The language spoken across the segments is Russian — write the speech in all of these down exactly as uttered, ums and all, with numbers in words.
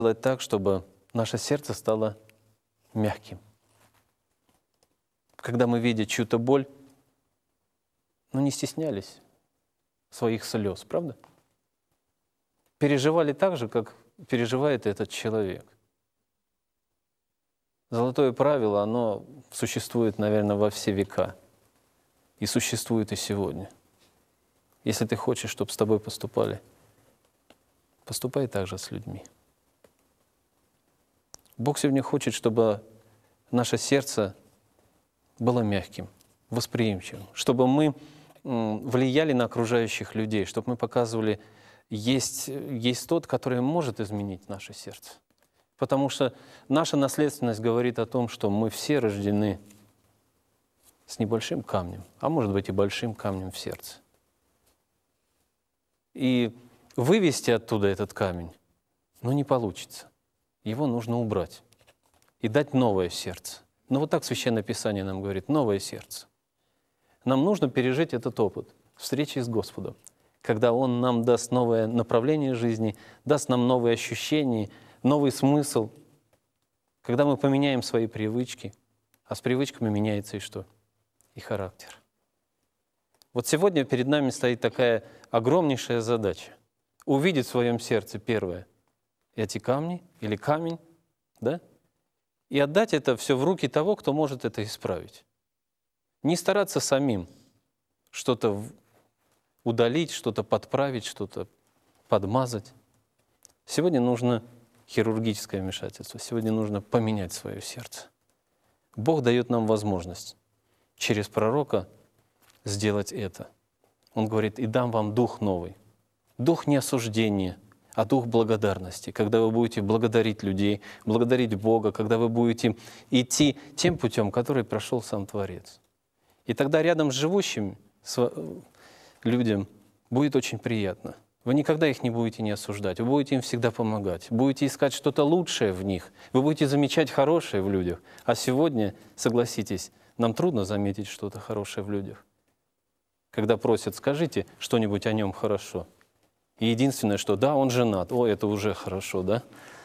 сделать так, чтобы наше сердце стало мягким. Когда мы видим чью-то боль, ну не стеснялись своих слез, правда? Переживали так же, как переживает этот человек. Золотое правило, оно существует, наверное, во все века. И существует и сегодня. Если ты хочешь, чтобы с тобой поступали, поступай так же с людьми. Бог сегодня хочет, чтобы наше сердце было мягким, восприимчивым, чтобы мы влияли на окружающих людей, чтобы мы показывали, есть, есть тот, который может изменить наше сердце. Потому что наша наследственность говорит о том, что мы все рождены с небольшим камнем, а может быть и большим камнем в сердце. И вывести оттуда этот камень, ну, не получится. Его нужно убрать и дать новое сердце. Но вот так Священное Писание нам говорит, новое сердце. Нам нужно пережить этот опыт встречи с Господом, когда Он нам даст новое направление жизни, даст нам новые ощущения, новый смысл, когда мы поменяем свои привычки, а с привычками меняется и что? И характер. Вот сегодня перед нами стоит такая огромнейшая задача — увидеть в своем сердце первое эти камни или камень, да? И отдать это все в руки того, кто может это исправить. Не стараться самим что-то удалить, что-то подправить, что-то подмазать. Сегодня нужно хирургическое вмешательство, сегодня нужно поменять свое сердце. Бог дает нам возможность через пророка сделать это. Он говорит, и дам вам дух новый. Дух не осуждения, а дух благодарности. Когда вы будете благодарить людей, благодарить Бога, когда вы будете идти тем путем, который прошел сам Творец. И тогда рядом с живущим людям будет очень приятно. Вы никогда их не будете не осуждать, вы будете им всегда помогать, будете искать что-то лучшее в них, вы будете замечать хорошее в людях. А сегодня, согласитесь, нам трудно заметить что-то хорошее в людях. Когда просят, скажите что-нибудь о нем хорошо. И единственное, что да, он женат, о, это уже хорошо, да?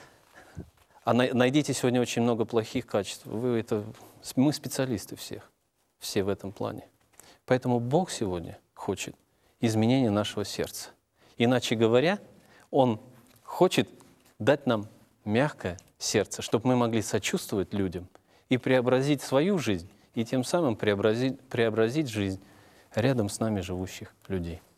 А найдите сегодня очень много плохих качеств. Вы это, мы специалисты всех, все в этом плане. Поэтому Бог сегодня хочет изменения нашего сердца. Иначе говоря, Он хочет дать нам мягкое сердце, чтобы мы могли сочувствовать людям и преобразить свою жизнь, и тем самым преобразить, преобразить жизнь рядом с нами живущих людей.